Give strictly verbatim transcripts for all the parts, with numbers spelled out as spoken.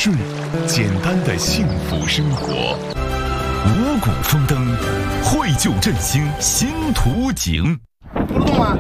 睡，简单的幸福生活。五谷丰登，绘就振兴新图景。 不动吗？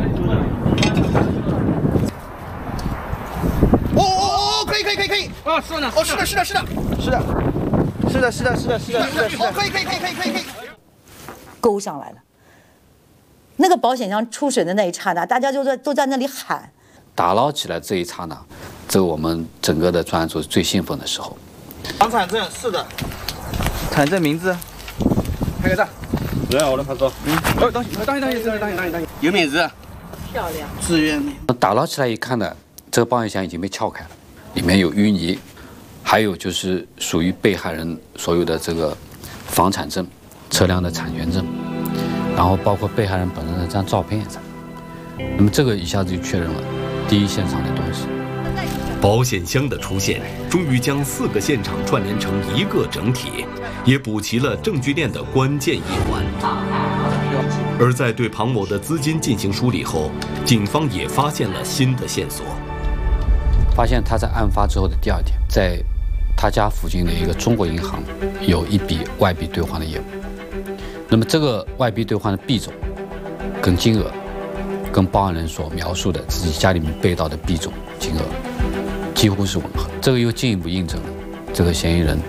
哦哦哦，可以可以可以可以。 哦，是的， 哦，是的，是的，是的，是的，是的，是的，是的，是的，是的，哦，可以可以可以可以可以可以。 勾上来了。那个保险箱出水的那一刹那，大家就在都在那里喊。 打捞起来这一刹那，这我们整个的专案组是最兴奋的时候。 房产证是的，产证名字，拍个照。 对啊，我来拍照。嗯，哦，当心，当心，当心，当心，当心，当心。有名字。 漂亮。 自愿名。 打捞起来一看呢，这个保险箱已经被撬开了，里面有淤泥，还有就是属于被害人所有的这个房产证、车辆的产权证，然后包括被害人本人的这张照片也在。那么这个一下子就确认了第一现场的东西。 保险箱的出现，终于将四个现场串联成一个整体，也补齐了证据链的关键一环。而在对庞某的资金进行梳理后，警方也发现了新的线索。 发现他在案发之后的第二天，在他家附近的一个中国银行有一笔外币兑换的业务。那么这个外币兑换的币种跟金额，跟报案人所描述的自己家里面被盗的币种金额几乎是吻合。这个又进一步印证了这个嫌疑人